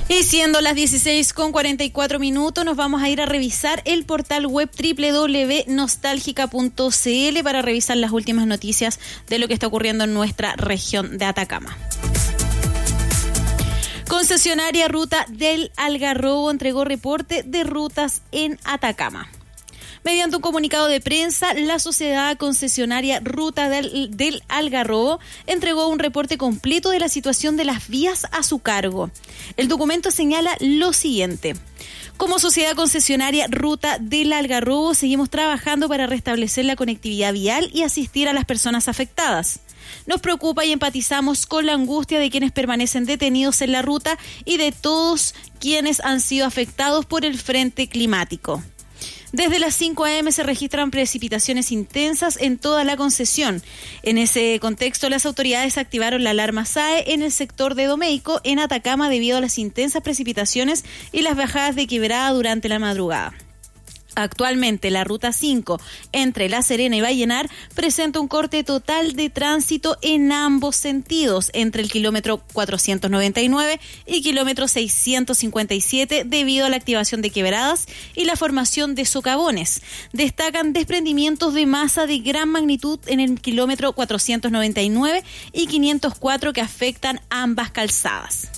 Y siendo las 16:44, nos vamos a ir a revisar el portal web www.nostalgica.cl para revisar las últimas noticias de lo que está ocurriendo en nuestra región de Atacama. Concesionaria Ruta del Algarrobo entregó reporte de rutas en Atacama. Mediante un comunicado de prensa, la sociedad concesionaria Ruta del Algarrobo entregó un reporte completo de la situación de las vías a su cargo. El documento señala lo siguiente. Como sociedad concesionaria Ruta del Algarrobo, seguimos trabajando para restablecer la conectividad vial y asistir a las personas afectadas. Nos preocupa y empatizamos con la angustia de quienes permanecen detenidos en la ruta y de todos quienes han sido afectados por el frente climático. Desde las 5 a.m. se registran precipitaciones intensas en toda la concesión. En ese contexto, las autoridades activaron la alarma SAE en el sector de Domeico, en Atacama, debido a las intensas precipitaciones y las bajadas de quebrada durante la madrugada. Actualmente, la Ruta 5 entre La Serena y Vallenar presenta un corte total de tránsito en ambos sentidos, entre el kilómetro 499 y kilómetro 657, debido a la activación de quebradas y la formación de socavones. Destacan desprendimientos de masa de gran magnitud en el kilómetro 499 y 504 que afectan ambas calzadas.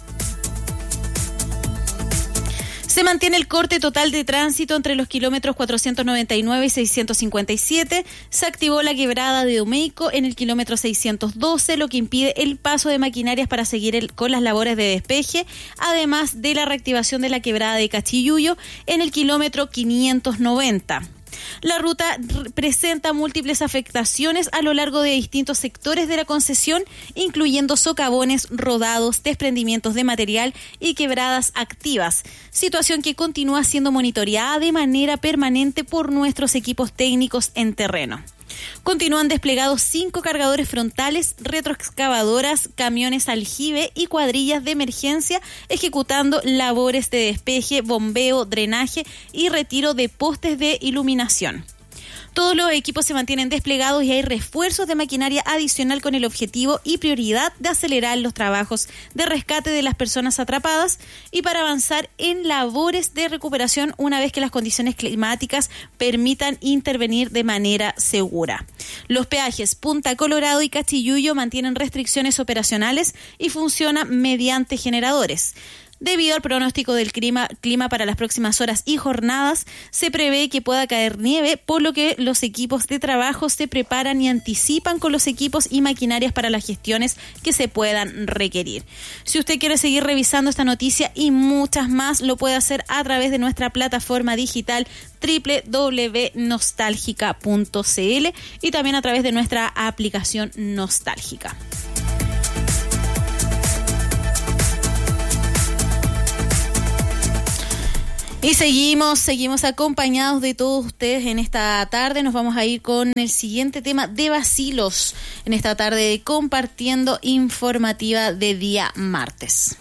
Se mantiene el corte total de tránsito entre los kilómetros 499 y 657. Se activó la quebrada de Domeico en el kilómetro 612, lo que impide el paso de maquinarias para seguir con las labores de despeje, además de la reactivación de la quebrada de Cachiyuyo en el kilómetro 590. La ruta presenta múltiples afectaciones a lo largo de distintos sectores de la concesión, incluyendo socavones rodados, desprendimientos de material y quebradas activas, situación que continúa siendo monitoreada de manera permanente por nuestros equipos técnicos en terreno. Continúan desplegados 5 cargadores frontales, retroexcavadoras, camiones aljibe y cuadrillas de emergencia ejecutando labores de despeje, bombeo, drenaje y retiro de postes de iluminación. Todos los equipos se mantienen desplegados y hay refuerzos de maquinaria adicional con el objetivo y prioridad de acelerar los trabajos de rescate de las personas atrapadas y para avanzar en labores de recuperación una vez que las condiciones climáticas permitan intervenir de manera segura. Los peajes Punta Colorado y Cachiyuyo mantienen restricciones operacionales y funcionan mediante generadores. Debido al pronóstico del clima para las próximas horas y jornadas, se prevé que pueda caer nieve, por lo que los equipos de trabajo se preparan y anticipan con los equipos y maquinarias para las gestiones que se puedan requerir. Si usted quiere seguir revisando esta noticia y muchas más, lo puede hacer a través de nuestra plataforma digital www.nostalgica.cl y también a través de nuestra aplicación Nostálgica. Y seguimos acompañados de todos ustedes en esta tarde. Nos vamos a ir con el siguiente tema de vacilos en esta tarde de Compartiendo Informativa de día martes.